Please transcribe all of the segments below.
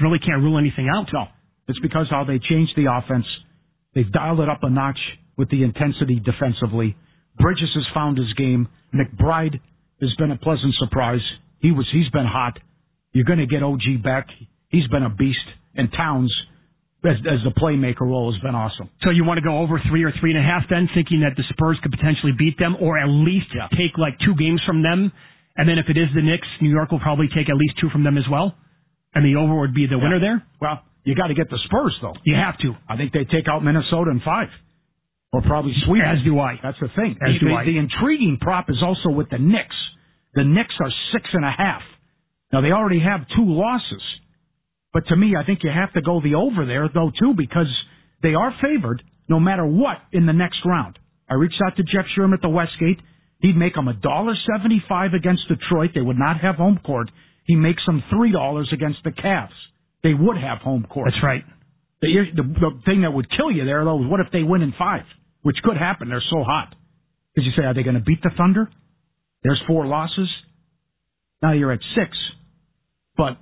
really can't rule anything out. No. It's because how they changed the offense. They've dialed it up a notch with the intensity defensively. Bridges has found his game. McBride has been a pleasant surprise. He's been hot. You're going to get OG back. He's been a beast. And Towns, as the playmaker role, has been awesome. So you want to go over 3 or 3.5 then, thinking that the Spurs could potentially beat them, or at least take like 2 games from them, and then if it is the Knicks, New York will probably take at least 2 from them as well, and the over would be the winner there? Well, you got to get the Spurs, though. You have to. I think they take out Minnesota in 5. Or probably sweep. As do I. That's the thing. The intriguing prop is also with the Knicks. The Knicks are 6.5. Now, they already have 2 losses. But to me, I think you have to go the over there, though, too, because they are favored no matter what in the next round. I reached out to Jeff Sherman at the Westgate. He'd make them $1.75 against Detroit. They would not have home court. He makes them $3 against the Cavs. They would have home court. That's right. The thing that would kill you there, though, is what if they win in 5? Which could happen. They're so hot. Because you say, are they going to beat the Thunder? There's 4 losses. Now you're at 6. But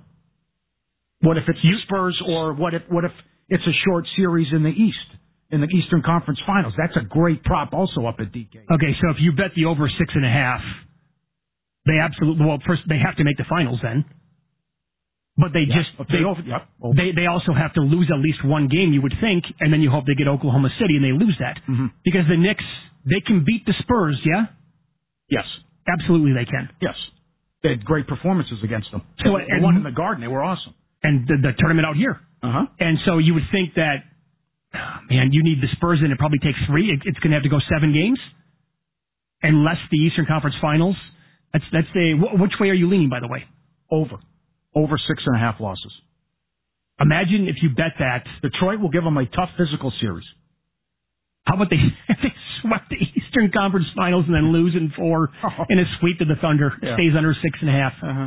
what if it's the Spurs, or what if it's a short series in the East, in the Eastern Conference Finals? That's a great prop also up at DK. Okay, so if you bet the over 6.5, they absolutely, well, first they have to make the finals then. But they they also have to lose at least 1 game, you would think, and then you hope they get Oklahoma City and they lose that. Mm-hmm. Because the Knicks, they can beat the Spurs, yeah? Yes. Absolutely they can. Yes. They had great performances against them. So, and won in the Garden. They were awesome. And the tournament out here. Uh-huh. And so you would think that, man, you need the Spurs, and it probably takes 3. It's going to have to go 7 games, unless the Eastern Conference Finals. Which way are you leaning, by the way? Over 6.5 losses. Imagine if you bet that. Detroit will give them a tough physical series. How about they swept the Eastern Conference Finals and then lose in 4 in a sweep to the Thunder? Yeah. Stays under 6.5. Uh-huh.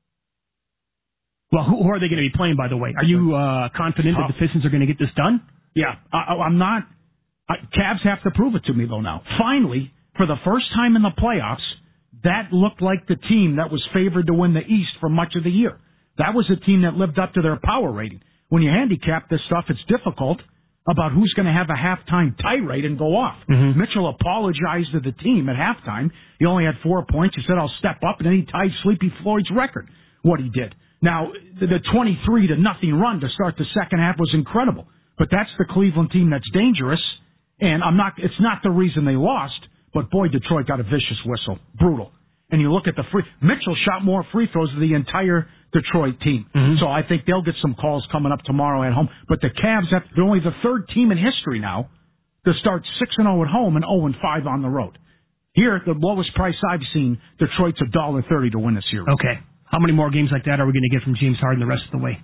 Well, who are they going to be playing, by the way? Are you confident that the Pistons are going to get this done? Yeah, I'm not. Cavs have to prove it to me, though, now. Finally, for the first time in the playoffs, that looked like the team that was favored to win the East for much of the year. That was a team that lived up to their power rating. When you handicap this stuff, it's difficult about who's going to have a halftime tirade and go off. Mm-hmm. Mitchell apologized to the team at halftime. He only had 4 points. He said, I'll step up, and then he tied Sleepy Floyd's record, what he did. Now, the 23-0 run to start the second half was incredible. But that's the Cleveland team that's dangerous, and it's not the reason they lost, but boy, Detroit got a vicious whistle. Brutal. And you look at Mitchell shot more free throws than the entire Detroit team. Mm-hmm. So I think they'll get some calls coming up tomorrow at home. But the Cavs, they're only the 3rd team in history now to start 6-0 at home and 0-5 on the road. Here, the lowest price I've seen, Detroit's $1.30 to win the series. Okay. How many more games like that are we going to get from James Harden the rest of the way?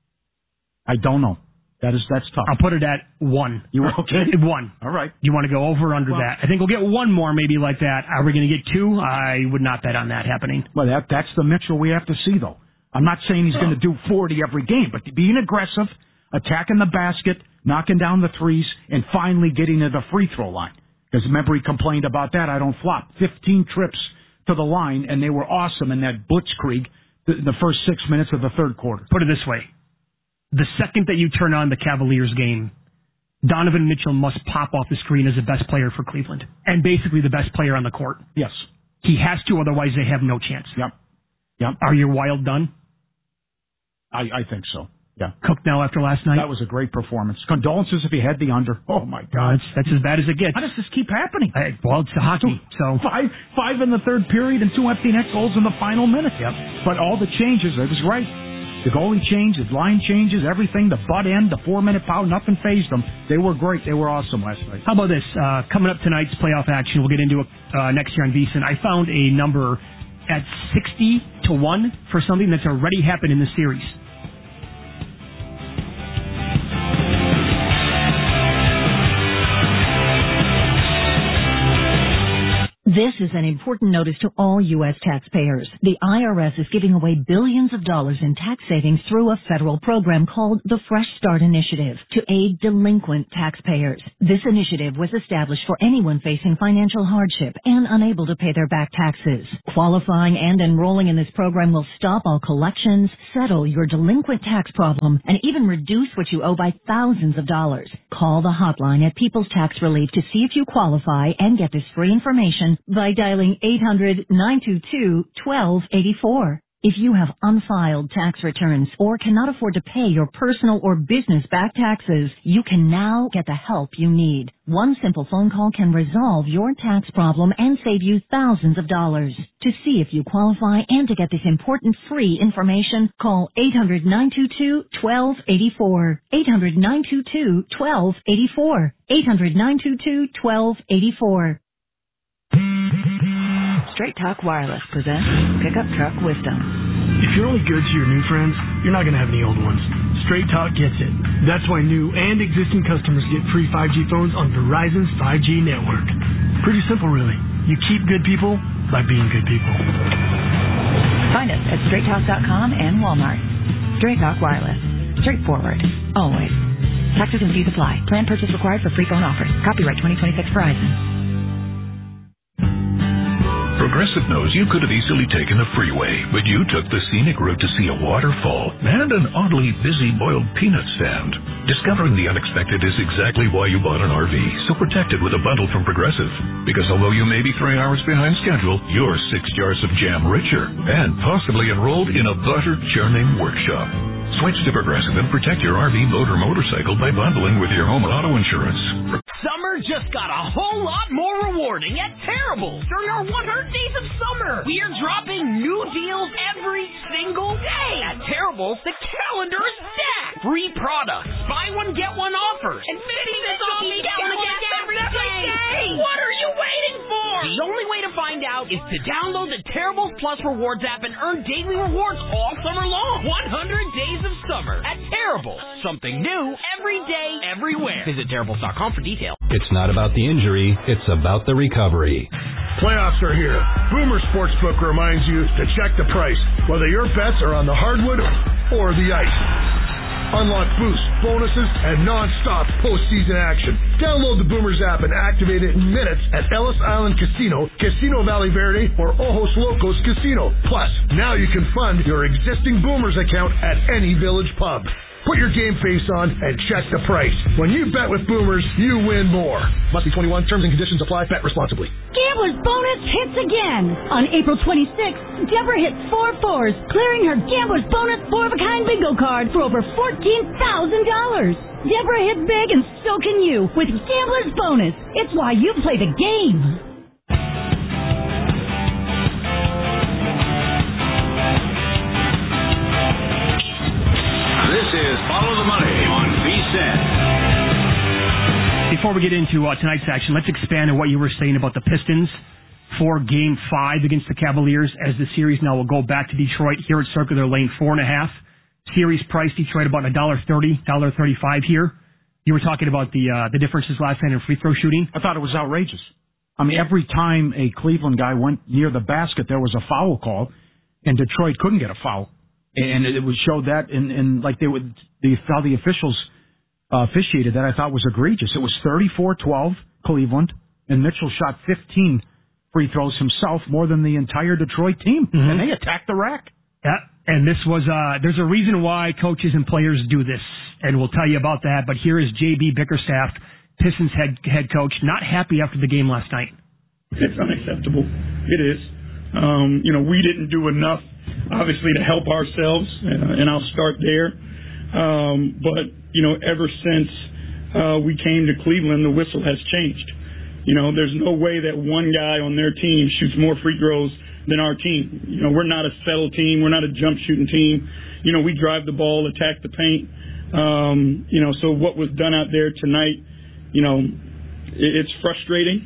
I don't know. That's tough. I'll put it at 1. You okay? 1. All right. You want to go over or under that? I think we'll get 1 more maybe like that. Are we going to get 2? I would not bet on that happening. Well, that's the Mitchell we have to see, though. I'm not saying he's going to do 40 every game, but being aggressive, attacking the basket, knocking down the threes, and finally getting to the free throw line. Because remember, he complained about that. I don't flop. 15 trips to the line, and they were awesome in that blitzkrieg the first 6 minutes of the third quarter. Put it this way. The second that you turn on the Cavaliers game, Donovan Mitchell must pop off the screen as the best player for Cleveland, and basically the best player on the court. Yes. He has to, otherwise they have no chance. Yep. Are you Wild done? I think so. Yeah. Cooked now after last night? That was a great performance. Condolences if he had the under. Oh, my God. That's as bad as it gets. How does this keep happening? Well, it's the hockey. So Five in the third period and 2 empty net goals in the final minute. Yep. But all the changes, it was right. The goalie changes, line changes, everything, the butt end, the 4-minute power, nothing phased them. They were great. They were awesome last night. How about this? Coming up tonight's playoff action, we'll get into it next year on VSiN. I found a number at 60-1 for something that's already happened in the series. This is an important notice to all U.S. taxpayers. The IRS is giving away billions of dollars in tax savings through a federal program called the Fresh Start Initiative to aid delinquent taxpayers. This initiative was established for anyone facing financial hardship and unable to pay their back taxes. Qualifying and enrolling in this program will stop all collections, settle your delinquent tax problem, and even reduce what you owe by thousands of dollars. Call the hotline at People's Tax Relief to see if you qualify and get this free information by dialing 800-922-1284. If you have unfiled tax returns or cannot afford to pay your personal or business back taxes, you can now get the help you need. One simple phone call can resolve your tax problem and save you thousands of dollars. To see if you qualify and to get this important free information, call 800-922-1284. 800-922-1284. 800-922-1284. Straight Talk Wireless presents Pickup Truck Wisdom. If you're only good to your new friends, you're not going to have any old ones. Straight Talk gets it. That's why new and existing customers get free 5G phones on Verizon's 5G network. Pretty simple, really. You keep good people by being good people. Find us at straighttalk.com and Walmart. Straight Talk Wireless. Straightforward. Always. Taxes and fees apply. Plan purchase required for free phone offers. Copyright 2026 Verizon. Progressive knows you could have easily taken the freeway, but you took the scenic route to see a waterfall and an oddly busy boiled peanut stand. Discovering the unexpected is exactly why you bought an RV, so protected with a bundle from Progressive. Because although you may be 3 hours behind schedule, you're 6 jars of jam richer and possibly enrolled in a butter-churning workshop. Switch to Progressive and protect your RV, boat, or motorcycle by bundling with your home and auto insurance. Summer just got a whole lot more rewarding at Terrible. During our 100 Days of Summer, we are dropping new deals every single day. At Terrible, the calendar is stacked. Free products, buy one, get one offers, and 50 cents off each gallon of gas every day. What are you waiting for? The only way to find out is to download the Terrible Plus Rewards app and earn daily rewards all summer long. 100 Days of Summer at Terrible. Something new every day, everywhere. Visit Terribles.com for details. It's not about the injury, it's about the recovery. Playoffs are here. Boomer Sportsbook reminds you to check the price, whether your bets are on the hardwood or the ice. Unlock boosts, bonuses, and non-stop postseason action. Download the Boomers app and activate it in minutes at Ellis Island Casino, Casino Valley Verde, or Ojos Locos Casino. Plus, now you can fund your existing Boomers account at any Village pub. Put your game face on and check the price. When you bet with Boomers, you win more. Must be 21. Terms and conditions apply. Bet responsibly. Gambler's Bonus hits again. On April 26th, Deborah hit 4 fours, clearing her Gambler's Bonus 4-of-a-kind bingo card for over $14,000. Deborah hit big and so can you with Gambler's Bonus. It's why you play the game. This is Follow the Money on VSiN. Before we get into tonight's action, let's expand on what you were saying about the Pistons for Game 5 against the Cavaliers, as the series now will go back to Detroit here at Circular Lane, 4.5. Series price Detroit about $1.30, $1.35 here. You were talking about the differences last night in free throw shooting. I thought it was outrageous. I mean, every time a Cleveland guy went near the basket, there was a foul call, and Detroit couldn't get a foul. And it would show that in like how the officials officiated that I thought was egregious. It was 34-12 Cleveland, and Mitchell shot 15 free throws himself, more than the entire Detroit team, and they attacked the rack. Yeah, and this was there's a reason why coaches and players do this, and we'll tell you about that. But here is J.B. Bickerstaff, Pistons head coach, not happy after the game last night. It's unacceptable. It is. We didn't do enough, obviously, to help ourselves, and I'll start there. But ever since we came to Cleveland, the whistle has changed. There's no way that one guy on their team shoots more free throws than our team. We're not a settle team. We're not a jump shooting team. We drive the ball, attack the paint. So what was done out there tonight, it's frustrating.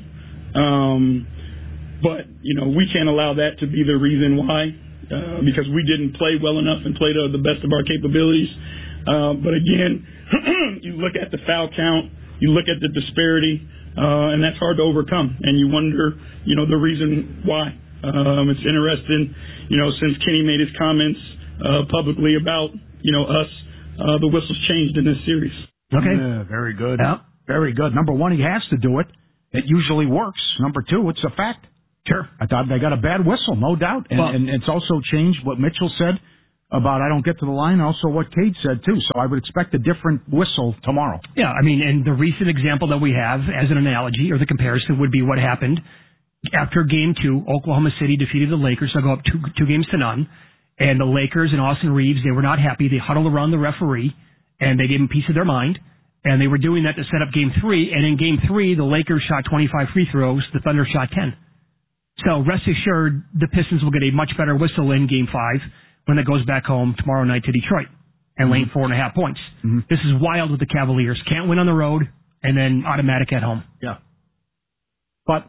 But we can't allow that to be the reason why, because we didn't play well enough and play to the best of our capabilities. But again, you look at the foul count, you look at the disparity. and that's hard to overcome. And you wonder, the reason why. It's interesting, since Kenny made his comments publicly about, us, the whistle's changed in this series. Okay. Yeah, very good. Yeah. Very good. Number one, he has to do it. It usually works. Number two, it's a fact. Sure. I thought they got a bad whistle, no doubt. And it's also changed what Mitchell said about I don't get to the line, also what Cade said, too. So I would expect a different whistle tomorrow. Yeah, and the recent example that we have as an analogy or the comparison would be what happened after Game 2. Oklahoma City defeated the Lakers. They'll go up 2-0. And the Lakers and Austin Reeves, they were not happy. They huddled around the referee, and they gave him a piece of their mind. And they were doing that to set up Game 3. And in Game 3, the Lakers shot 25 free throws. The Thunder shot 10. So rest assured, the Pistons will get a much better whistle in Game 5 when it goes back home tomorrow night to Detroit and laying 4.5 points. Mm-hmm. This is wild with the Cavaliers. Can't win on the road and then automatic at home. Yeah. But,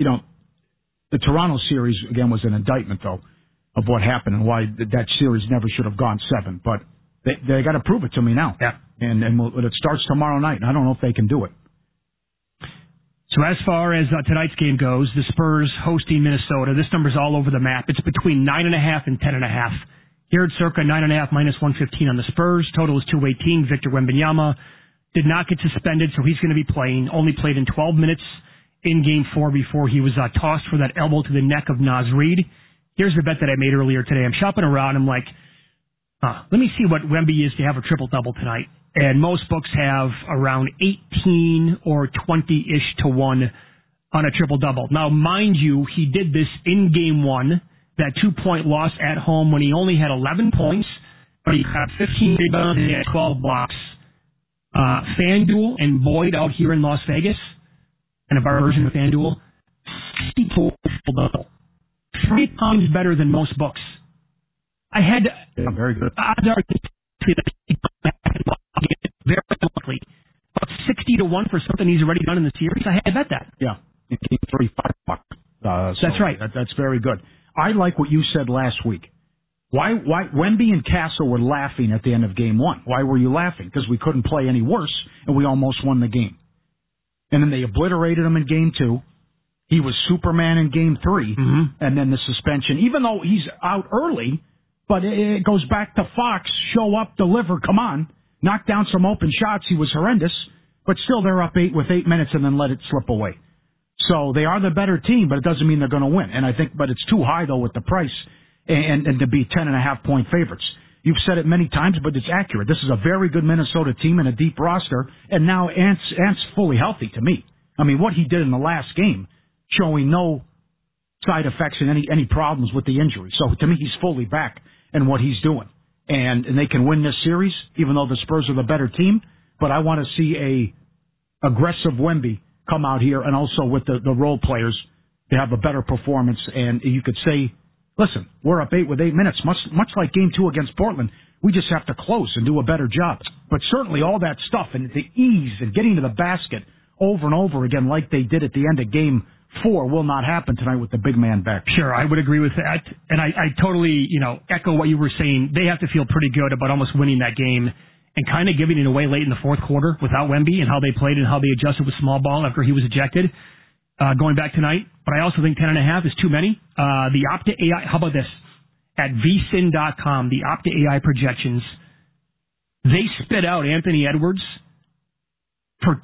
the Toronto series, again, was an indictment, though, of what happened and why that series never should have gone 7. But they got to prove it to me now. Yeah. And it starts tomorrow night, and I don't know if they can do it. So as far as tonight's game goes, the Spurs hosting Minnesota. This number's all over the map. It's between 9.5 and 10.5. Here at circa 9.5 minus 115 on the Spurs. Total is 218. Victor Wembanyama did not get suspended, so he's going to be playing. Only played in 12 minutes in Game 4 before he was tossed for that elbow to the neck of Naz Reid. Here's the bet that I made earlier today. I'm shopping around. I'm like, let me see what Wemby is to have a triple-double tonight. And most books have around 18 or 20-ish to 1 on a triple-double. Now, mind you, he did this in Game 1, that 2-point loss at home when he only had 11 points, but he got 15 rebounds and he had 12 blocks. FanDuel and Boyd out here in Las Vegas, and a bar version of FanDuel, 64 triple-double. 3 times better than most books. I had very good. Very likely. About 60 to 1 for something he's already done in the series. I had to bet that. Yeah. In Game 3, $5. That's right. That's very good. I like what you said last week. Why Wemby and Castle were laughing at the end of Game 1. Why were you laughing? Because we couldn't play any worse, and we almost won the game. And then they obliterated him in Game 2. He was Superman in Game 3, and then the suspension. Even though he's out early, but it goes back to Fox, show up, deliver, come on. Knock down some open shots. He was horrendous, but still they're up 8 with 8 minutes and then let it slip away. So they are the better team, but it doesn't mean they're going to win. And I think, but it's too high though with the price and to be 10.5-point favorites. You've said it many times, but it's accurate. This is a very good Minnesota team and a deep roster, and now Ant's fully healthy to me. I mean, what he did in the last game, showing no side effects and any problems with the injury. So to me, he's fully back in what he's doing. And they can win this series, even though the Spurs are the better team. But I want to see a aggressive Wemby come out here, and also with the role players to have a better performance. And you could say, listen, we're up 8 with 8 minutes, much like Game 2 against Portland. We just have to close and do a better job. But certainly all that stuff and the ease and getting to the basket over and over again, like they did at the end of Game 4, will not happen tonight with the big man back. Sure, I would agree with that. And I totally, echo what you were saying. They have to feel pretty good about almost winning that game and kind of giving it away late in the fourth quarter without Wemby and how they played and how they adjusted with small ball after he was ejected going back tonight. But I also think 10.5 is too many. The Opta AI, how about this? At vsin.com, the Opta AI projections, they spit out Anthony Edwards for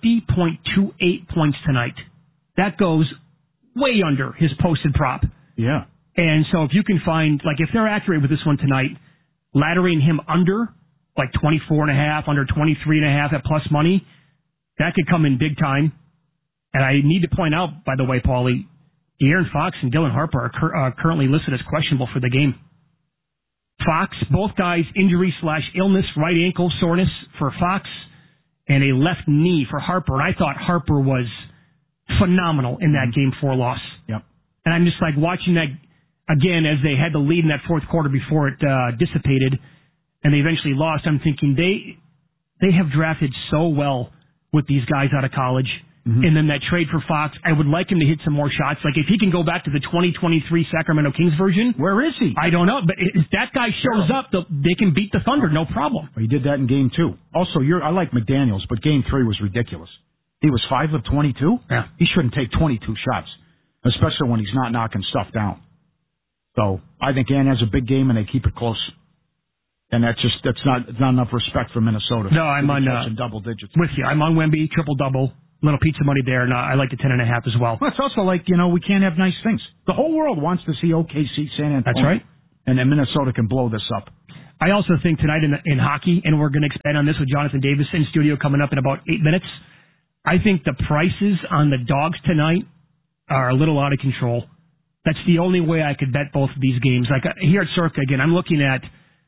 20.28 points tonight. That goes way under his posted prop. Yeah. And so if you can find, if they're accurate with this one tonight, laddering him under, 24.5, under 23.5 at plus money, that could come in big time. And I need to point out, by the way, Paulie, De'Aaron Fox and Dylan Harper are currently listed as questionable for the game. Fox, both guys, injury/illness, right ankle soreness for Fox, and a left knee for Harper. And I thought Harper was phenomenal in that Game 4 loss. Yep. And I'm just watching that again as they had the lead in that fourth quarter before it dissipated and they eventually lost. I'm thinking they have drafted so well with these guys out of college. And then that trade for Fox, I would like him to hit some more shots. If he can go back to the 2023 Sacramento Kings version. Where is he? I don't know. But if that guy shows up, they can beat the Thunder, no problem. Well, he did that in Game 2. Also, I like McDaniels, but Game 3 was ridiculous. He was 5 of 22? Yeah. He shouldn't take 22 shots, especially when he's not knocking stuff down. So I think Ann has a big game, and they keep it close. And that's not enough respect for Minnesota. No, I'm on double digits. With you. I'm on Wemby, triple-double, little pizza money there, and I like the 10.5 as well. Well, it's also like, we can't have nice things. The whole world wants to see OKC San Antonio. That's right. And then Minnesota can blow this up. I also think tonight in hockey, and we're going to expand on this with Jonathan Davis in studio coming up in about 8 minutes, I think the prices on the dogs tonight are a little out of control. That's the only way I could bet both of these games. Like here at Circa, again, I'm looking at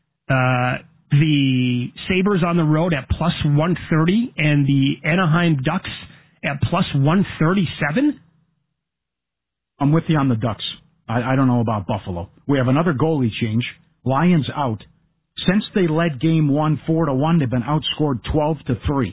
the Sabres on the road at plus 130 and the Anaheim Ducks at plus 137. I'm with you on the Ducks. I don't know about Buffalo. We have another goalie change. Lions out. Since they led game 1 4-1, they've been outscored 12-3.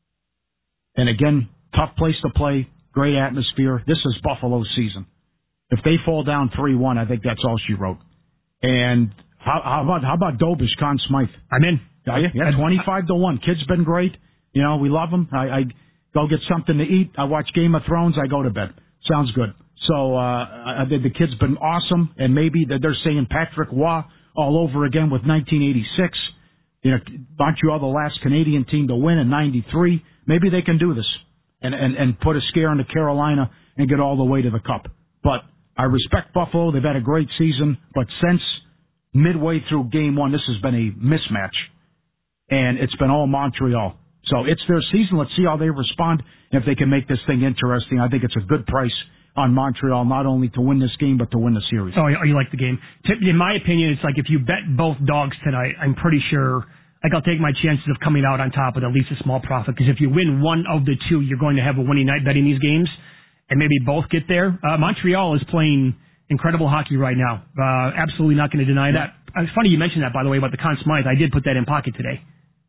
And again, tough place to play, great atmosphere. This is Buffalo's season. If they fall down 3-1, I think that's all she wrote. And how about Dobish, Conn Smythe? I'm in. Are you? Yeah, 25-1. Kid's been great. We love him. I go get something to eat. I watch Game of Thrones. I go to bed. Sounds good. So the kid's been awesome, and maybe they're saying Patrick Roy all over again with 1986. Montreal, the last Canadian team to win in 93. Maybe they can do this and put a scare into Carolina and get all the way to the Cup. But I respect Buffalo. They've had a great season. But since midway through Game 1, this has been a mismatch, and it's been all Montreal. So it's their season. Let's see how they respond. If they can make this thing interesting, I think it's a good price on Montreal, not only to win this game, but to win the series. Oh, you like the game? In my opinion, it's like if you bet both dogs tonight, I'm pretty sure I'll take my chances of coming out on top with at least a small profit, because if you win one of the two, you're going to have a winning night betting these games, and maybe both get there. Montreal is playing incredible hockey right now. Absolutely not going to deny that. It's funny you mentioned that, by the way, about the Conn Smythe. I did put that in pocket today.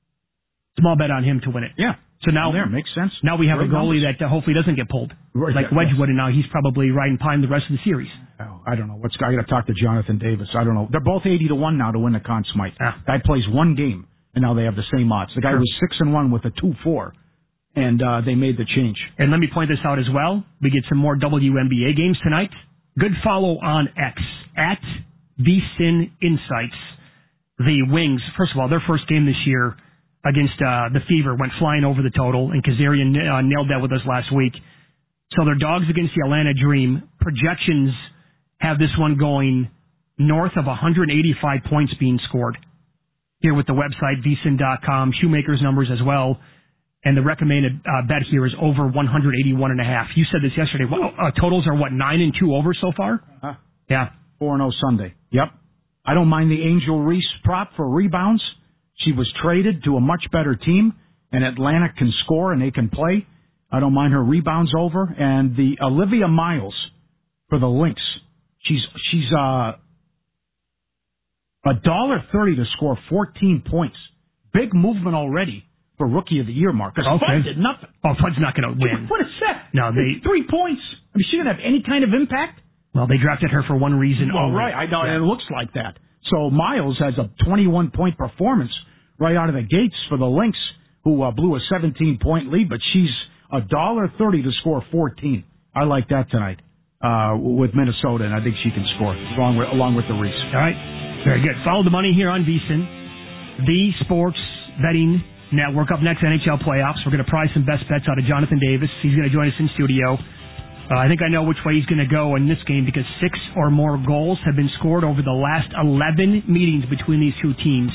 Small bet on him to win it. Yeah. So now there makes sense. Now we have a goalie that hopefully doesn't get pulled, like Wedgwood, and now he's probably riding pine the rest of the series. Oh, I don't know. I got to talk to Jonathan Davis. I don't know. They're both 80-1 now to win the Conn Smythe. Guy plays one game, and now they have the same odds. The guy was 6-1 with a 2-4, and they made the change. And let me point this out as well. We get some more WNBA games tonight. Good follow on X at VSiN Insights. The Wings, first of all, their first game this year against the Fever went flying over the total, and Kazarian nailed that with us last week. So their dogs against the Atlanta Dream. Projections have this one going north of 185 points being scored here with the website, vsin.com, Shoemaker's numbers as well. And the recommended bet here is over 181.5. You said this yesterday. Totals are 9-2 over so far? Yeah. 4-0 Sunday. Yep. I don't mind the Angel Reese prop for rebounds. She was traded to a much better team, and Atlanta can score and they can play. I don't mind her rebounds over. And the Olivia Miles for the Lynx. She's $1.30 to score 14 points. Big movement already for Rookie of the Year, Mark. Because Fudd did nothing. Oh, Fudd's not going to win. What is that? No, 3 points. I mean, she didn't have any kind of impact. Well, they drafted her for one reason only. Right. I know, and it looks like that. So Miles has a 21-point performance right out of the gates for the Lynx, who blew a 17-point lead, but she's $1.30 to score 14. I like that tonight with Minnesota, and I think she can score along with the Reese. All right. Very good. Follow the money here on VSiN, the Sports Betting Network. Up next, NHL playoffs. We're going to prize some best bets out of Jonathan Davis. He's going to join us in studio. I think I know which way he's going to go in this game, because 6 or more goals have been scored over the last 11 meetings between these two teams.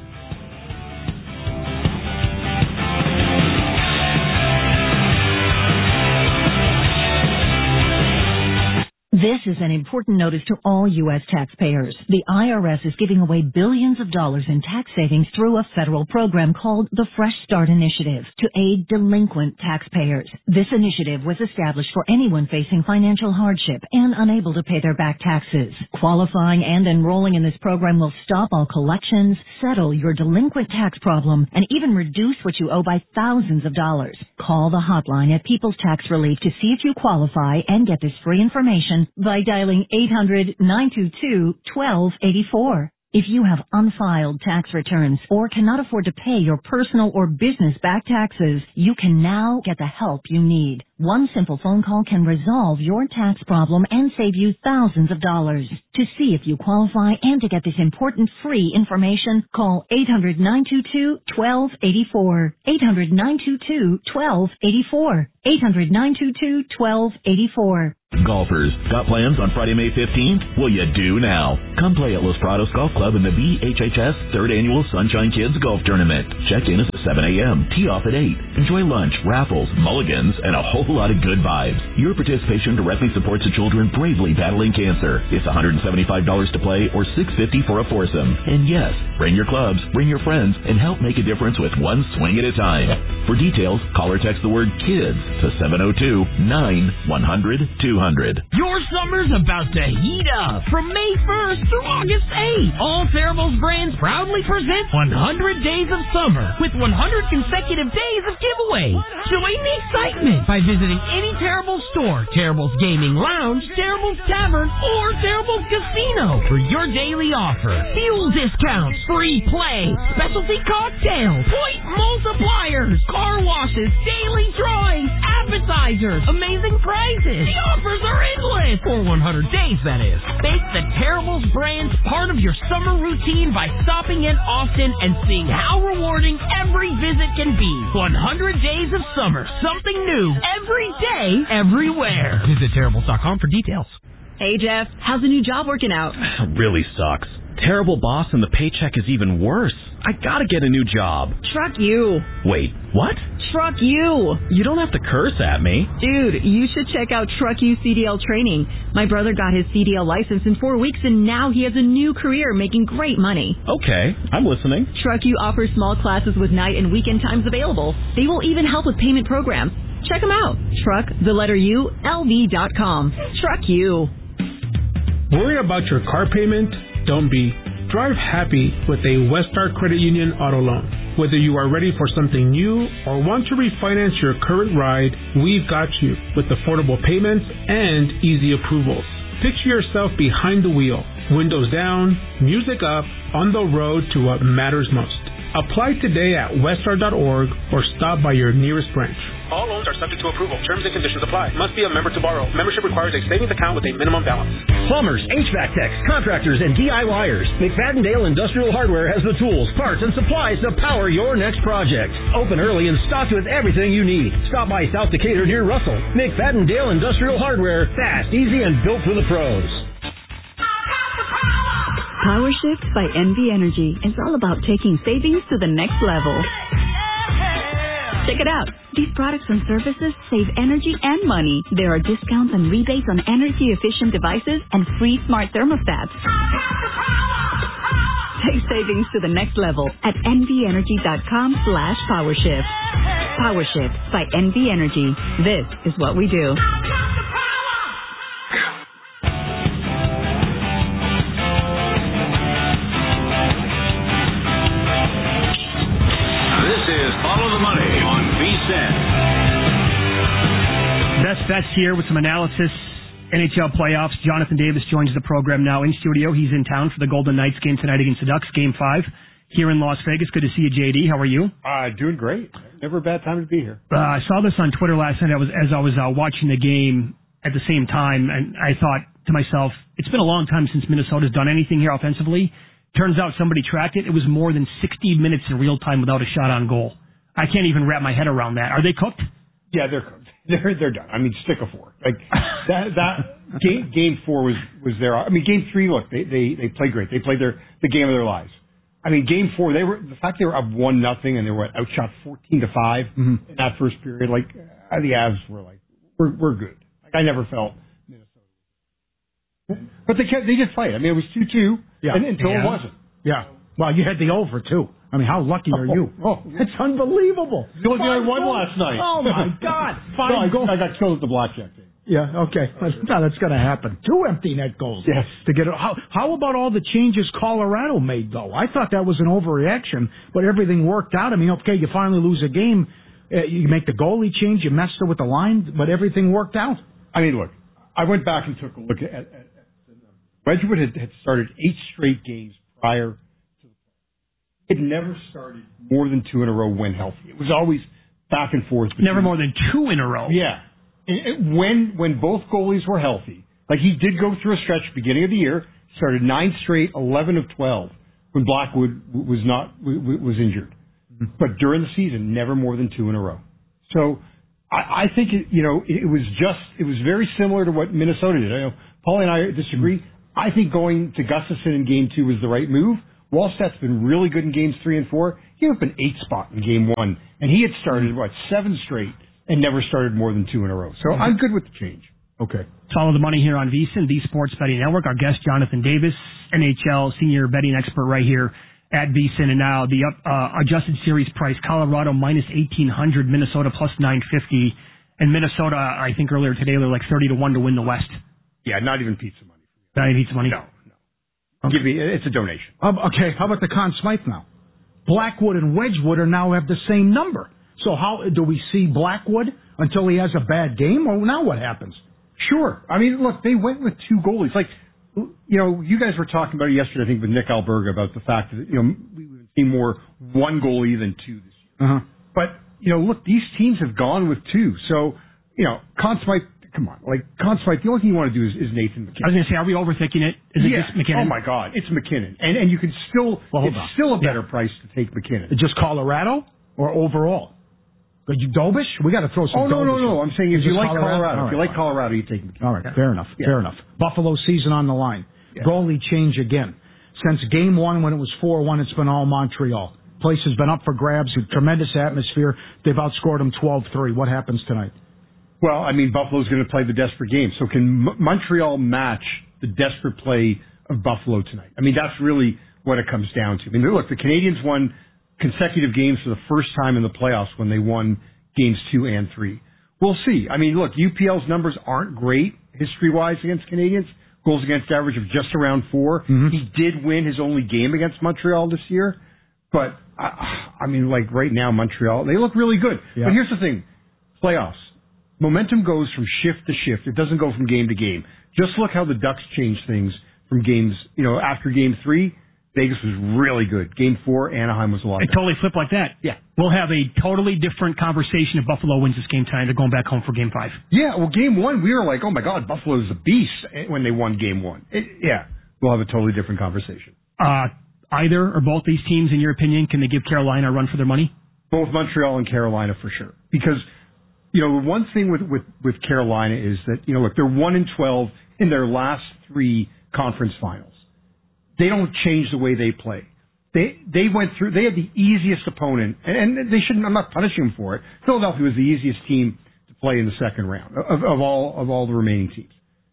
This is an important notice to all U.S. taxpayers. The IRS is giving away billions of dollars in tax savings through a federal program called the Fresh Start Initiative to aid delinquent taxpayers. This initiative was established for anyone facing financial hardship and unable to pay their back taxes. Qualifying and enrolling in this program will stop all collections, settle your delinquent tax problem, and even reduce what you owe by thousands of dollars. Call the hotline at People's Tax Relief to see if you qualify and get this free information by dialing 800-922-1284. If you have unfiled tax returns or cannot afford to pay your personal or business back taxes, you can now get the help you need. One simple phone call can resolve your tax problem and save you thousands of dollars. To see if you qualify and to get this important free information, call 800-922-1284. 800-922-1284. 800-922-1284. Golfers, got plans on Friday, May 15th? Well, you do now. Come play at Los Prados Golf Club in the BHHS 3rd Annual Sunshine Kids Golf Tournament. Check-in is at 7 a.m., tee off at 8. Enjoy lunch, raffles, mulligans, and a whole lot of good vibes. Your participation directly supports the children bravely battling cancer. It's $175 to play or $650 for a foursome. And yes, bring your clubs, bring your friends, and help make a difference with one swing at a time. For details, call or text the word KIDS to 702-9-100-200. Your summer's about to heat up from May 1st through August 8th. All Terribles brands proudly present 100 Days of Summer with 100 consecutive days of giveaways. Join the excitement by visiting any Terribles store, Terribles Gaming Lounge, Terribles Tavern, or Terribles Casino for your daily offer. Fuel discounts, free play, specialty cocktails, point multipliers, car washes, daily drawings, appetizers, amazing prizes. The offers are endless for 100 days, that is. Make the Terribles brands part of your summer routine by stopping in often and seeing how rewarding every visit can be. 100 Days of Summer, something new every day, everywhere. Visit Terribles.com for details. Hey, Jeff, how's the new job working out? Really sucks. Terrible boss and the paycheck is even worse. I gotta get a new job. Truck you. Wait, what? Truck you. You don't have to curse at me. Dude, you should check out Truck You CDL training. My brother got his CDL license in 4 weeks and now he has a new career making great money. Okay, I'm listening. Truck You offers small classes with night and weekend times available. They will even help with payment programs. Check them out. Truck, the letter U, LV.com. Truck You. Worry about your car payment? Don't be. Drive happy with a Westar Credit Union auto loan. Whether you are ready for something new or want to refinance your current ride, we've got you with affordable payments and easy approvals. Picture yourself behind the wheel, windows down, music up, on the road to what matters most. Apply today at westar.org or stop by your nearest branch. All loans are subject to approval. Terms and conditions apply. Must be a member to borrow. Membership requires a savings account with a minimum balance. Plumbers, HVAC techs, contractors, and DIYers. McFadden-Dale Industrial Hardware has the tools, parts, and supplies to power your next project. Open early and stocked with everything you need. Stop by South Decatur near Russell. McFadden-Dale Industrial Hardware. Fast, easy, and built for the pros. Power Shift by NV Energy is all about taking savings to the next level. Check it out. These products and services save energy and money. There are discounts and rebates on energy-efficient devices and free smart thermostats. Take savings to the next level at nvenergy.com/powershift. PowerShift by NV Energy. This is what we do. Best Bets here with some analysis. NHL playoffs. Jonathan Davis joins the program now in studio. He's in town for the Golden Knights game tonight against the Ducks, Game 5 here in Las Vegas. Good to see you, JD. How are you? Doing great. Never a bad time to be here. I saw this on Twitter last night as I was watching the game at the same time, and I thought to myself, it's been a long time since Minnesota's done anything here offensively. Turns out somebody tracked it. It was more than 60 minutes in real time without a shot on goal. I can't even wrap my head around that. Are they cooked? Yeah, they're cooked. They're done. I mean, stick a fork. Like that game 4 was their. I mean, game 3. Look, they played great. They played the game of their lives. I mean, game 4. The fact they were up 1-0 and they were outshot 14-5 in that first period. Like the Avs were like, we're good. Like I never felt Minnesota. But they did fight. I mean, it was 2-2 until it wasn't. Yeah. Well, you had the over too. I mean, how lucky are you? It's unbelievable. The only thing I won last night. Oh, my God. I got killed at the blackjack game. Yeah, okay. No, that's going to happen. 2 empty net goals. Yes. To get it. How about all the changes Colorado made, though? I thought that was an overreaction, but everything worked out. I mean, okay, you finally lose a game. You make the goalie change. You messed it with the line, but everything worked out. I mean, look, I went back and took a look at Wedgwood had started 8 straight games prior to the play. It never started more than 2 in a row when healthy. It was always back and forth. Never more than 2 in a row. Yeah. When both goalies were healthy, like he did go through a stretch beginning of the year, started 9 straight, 11 of 12 when Blackwood was injured. But during the season, never more than 2 in a row. So I think it was very similar to what Minnesota did. I know Paulie and I disagree. I think going to Gustafsson in Game 2 was the right move. Wallstedt's been really good in Games 3 and 4. He was up an 8 spot in Game 1, and he had started 7 straight and never started more than 2 in a row. So I'm good with the change. Okay. Follow the money here on VSiN, the Sports Betting Network. Our guest, Jonathan Davis, NHL senior betting expert right here at VSiN. And now the adjusted series price, Colorado minus 1,800, Minnesota plus 950. And Minnesota, I think earlier today, they're like 30-1 to win the West. Yeah, not even pizza money. Not even pizza money? No. Okay. It's a donation. Okay, how about the Conn Smythe now? Blackwood and Wedgwood now have the same number. So how do we see Blackwood until he has a bad game, or now what happens? Sure. I mean, look, they went with 2 goalies. Like, you guys were talking about it yesterday, I think, with Nick Alberga about the fact that, we've seen more 1 goalie than 2 this year. Uh-huh. But, look, these teams have gone with 2. So, Conn Smythe, come on. Like, Conn Smythe, the only thing you want to do is Nathan McKinnon. I was going to say, are we overthinking it? Is it just McKinnon? Oh, my God. It's McKinnon. And you can still, still a better price to take McKinnon. Just Colorado or overall? Dobish? We got to throw some Dobish. No. I'm saying if you like Colorado, right, if you like Colorado, you take McKinnon. All right, fair enough. Buffalo season on the line. Yeah. Goalie change again. Since Game 1 when it was 4-1, it's been all Montreal. Place has been up for grabs, tremendous atmosphere. They've outscored them 12-3. What happens tonight? Well, I mean, Buffalo's going to play the desperate game. So can Montreal match the desperate play of Buffalo tonight? I mean, that's really what it comes down to. I mean, look, the Canadians won consecutive games for the first time in the playoffs when they won Games 2 and 3. We'll see. I mean, look, UPL's numbers aren't great history-wise against Canadians. Goals against average of just around 4. Mm-hmm. He did win his only game against Montreal this year. But, I mean, like right now, Montreal, they look really good. Yeah. But here's the thing. Playoffs. Momentum goes from shift to shift. It doesn't go from game to game. Just look how the Ducks changed things from games, after Game 3. Vegas was really good. Game 4, Anaheim was a lot better. It totally flipped like that. Yeah. We'll have a totally different conversation if Buffalo wins this game tonight. They're going back home for Game 5. Yeah, well, Game 1, we were like, oh, my God, Buffalo's a beast when they won Game 1. We'll have a totally different conversation. Either or both these teams, in your opinion, can they give Carolina a run for their money? Both Montreal and Carolina for sure. Because, the one thing with Carolina is that, look, they're 1-12 in their last 3 conference finals. They don't change the way they play. They went through. They had the easiest opponent, and they shouldn't. I'm not punishing them for it. Philadelphia was the easiest team to play in the second round of all the remaining teams.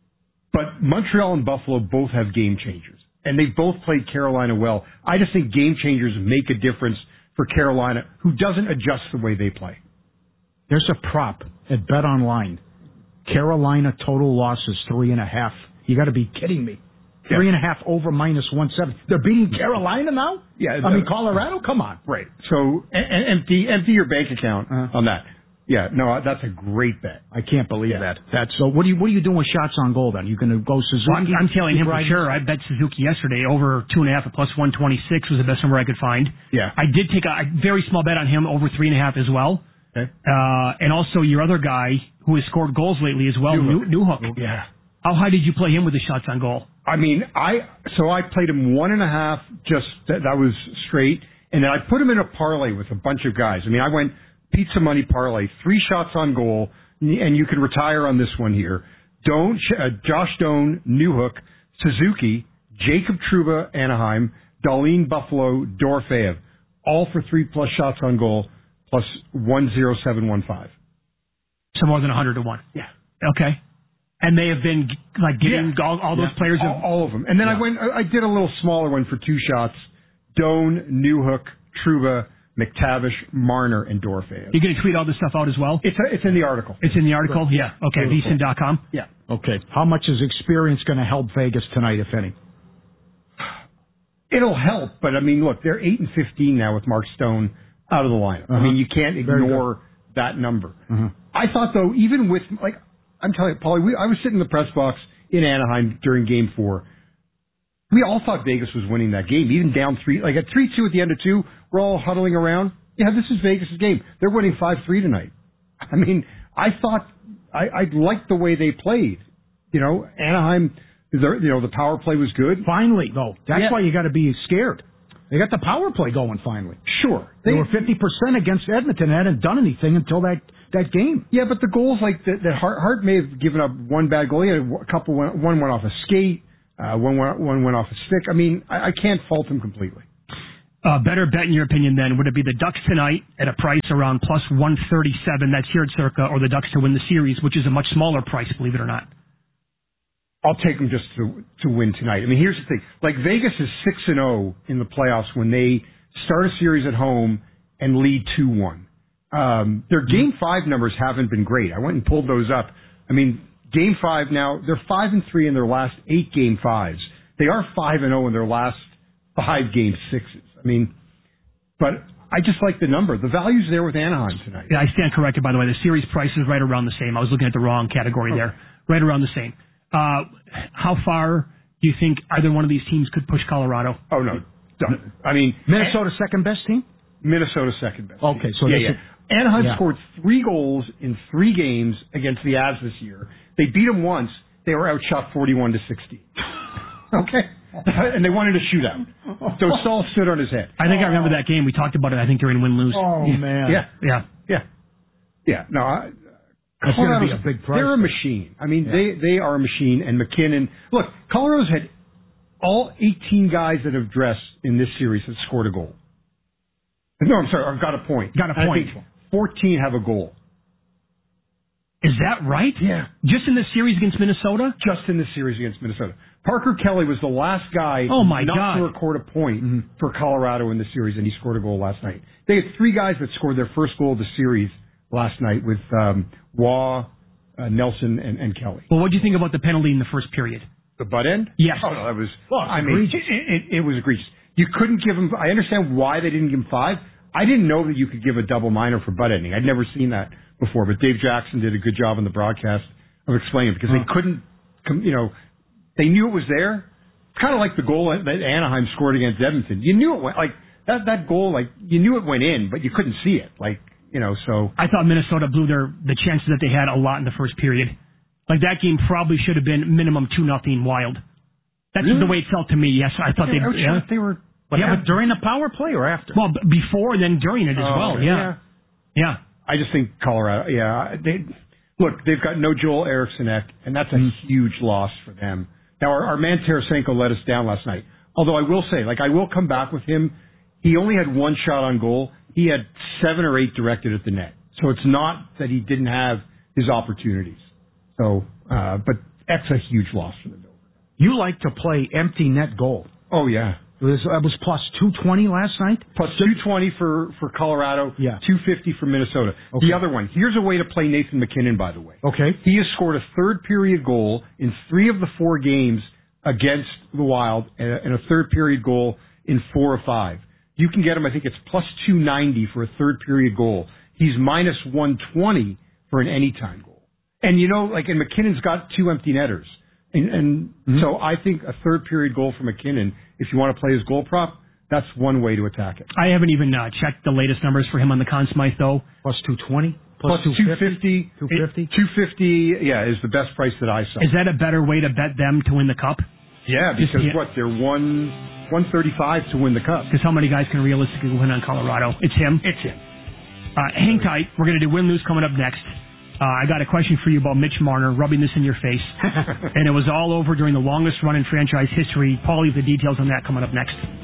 But Montreal and Buffalo both have game changers, and they both played Carolina well. I just think game changers make a difference for Carolina, who doesn't adjust the way they play. There's a prop at BetOnline. Carolina total losses 3.5. You got to be kidding me. 3.5 over minus 170. They're beating Carolina now? Yeah. Colorado? Come on. Right. So empty your bank account on that. Yeah. No, that's a great bet. I can't believe that. So what are you doing with shots on goal then? You going to go Suzuki? Well, I'm telling him for sure. I bet Suzuki yesterday over 2.5 at plus 126 was the best number I could find. Yeah. I did take a very small bet on him over 3.5 as well. Okay. And also your other guy who has scored goals lately as well, Newhook. Yeah. How high did you play him with the shots on goal? I mean, I played him 1.5, just that was straight, and then I put him in a parlay with a bunch of guys. I mean, I went pizza money parlay, 3 shots on goal, and you can retire on this one here. Josh Doan, Newhook, Suzuki, Jacob Trouba, Anaheim, Darlene Buffalo, Dorofeyev, all for 3+ shots on goal, plus 10715. So more than 100-1. Yeah. Okay. And they have been getting all those players, all of them. And then I did a little smaller one for 2 shots: Doan, Newhook, Trouba, McTavish, Marner, and Dorofeyev. You're going to tweet all this stuff out as well? It's in the article. It's in the article. Right. Yeah. Okay. VSiN.com. Yeah. Okay. How much is experience going to help Vegas tonight, if any? It'll help, but I mean, look, they're 8-15 now with Mark Stone out of the lineup. I mean, you can't ignore that number. I thought though, even with I'm telling you, Paulie, I was sitting in the press box in Anaheim during Game 4. We all thought Vegas was winning that game, even down 3, like at 3-2 at the end of 2, we're all huddling around. Yeah, this is Vegas' game. They're winning 5-3 tonight. I mean, I thought I liked the way they played. Anaheim, the power play was good. Finally, though. That's why you got to be scared. They got the power play going finally. Sure. They were 50% against Edmonton and hadn't done anything until that game. Yeah, but the goals, like that Hart may have given up one bad goal. He had a couple, one went off a skate, one went off a stick. I mean, I can't fault him completely. Better bet, in your opinion, then, would it be the Ducks tonight at a price around plus 137, that's here at Circa, or the Ducks to win the series, which is a much smaller price, believe it or not? I'll take them just to win tonight. I mean, here's the thing. Like, Vegas is 6-0 in the playoffs when they start a series at home and lead 2-1. Their Game 5 numbers haven't been great. I went and pulled those up. I mean, Game 5 now, they're 5-3 in their last 8 Game 5s. They are 5-0 in their last 5 Game 6s. I mean, but I just like the number. The value's there with Anaheim tonight. Yeah, I stand corrected, by the way. The series price is right around the same. I was looking at the wrong category there. Right around the same. How far do you think either one of these teams could push Colorado? Oh, no. Done. I mean, Minnesota's second best team? Minnesota's second best team. Okay, so Anaheim scored 3 goals in 3 games against the Avs this year. They beat them once. They were outshot 41-60. Okay? And they wanted a shootout. So Saul stood on his head. I think I remember that game. We talked about it, I think, during win-lose. Oh, man. Yeah. No, it's going to be a big price. They're a machine. I mean, they are a machine. And McKinnon. Look, Colorado's had all 18 guys that have dressed in this series have scored a goal. No, I'm sorry. I've got a point. Got a point. I think 14 have a goal. Is that right? Yeah. Just in the series against Minnesota? Just in the series against Minnesota. Parker Kelly was the last guy not to record a point for Colorado in the series, and he scored a goal last night. They had 3 guys that scored their first goal of the series last night with Waugh, Nelson, and Kelly. Well, what do you think about the penalty in the first period? The butt end? Yes. Oh, no, that was egregious. It was egregious. You couldn't give him. I understand why they didn't give him 5. I didn't know that you could give a double minor for butt ending. I'd never seen that before, but Dave Jackson did a good job on the broadcast of explaining it because they couldn't, they knew it was there. It's kind of like the goal that Anaheim scored against Edmonton. You knew it went, that goal, you knew it went in, but you couldn't see it. So. I thought Minnesota blew the chances that they had a lot in the first period. That game probably should have been minimum 2-0 Wild. That's the way it felt to me. Yes, I thought they were. But during the power play or after? Well, before and then during it as well. Yeah. I just think Colorado. Yeah, they've got no Joel Eriksson-Ek, and that's a huge loss for them. Now, our man Tarasenko let us down last night. Although I will say, I will come back with him. He only had 1 shot on goal. He had 7 or 8 directed at the net. So it's not that he didn't have his opportunities. So, but that's a huge loss for the Bills. You like to play empty net goal. Oh, yeah. It was plus 220 last night? Plus 220 for Colorado, 250 for Minnesota. Okay. The other one, here's a way to play Nathan McKinnon, by the way. Okay. He has scored a third-period goal in 3 of the 4 games against the Wild and a third-period goal in 4 of 5. You can get him, I think it's plus 290 for a third-period goal. He's minus 120 for an anytime goal. And, and McKinnon's got 2 empty netters. And so I think a third-period goal for McKinnon, if you want to play his goal prop, that's one way to attack it. I haven't even checked the latest numbers for him on the Conn Smythe, though. Plus 220? Plus 250? 250? 250, is the best price that I saw. Is that a better way to bet them to win the Cup? Yeah, because they're 135 to win the Cup. Because how many guys can realistically win on Colorado? It's him? It's him. Hang tight. We're going to do win-lose coming up next. I got a question for you about Mitch Marner rubbing this in your face. And it was all over during the longest run in franchise history. Paulie, the details on that coming up next.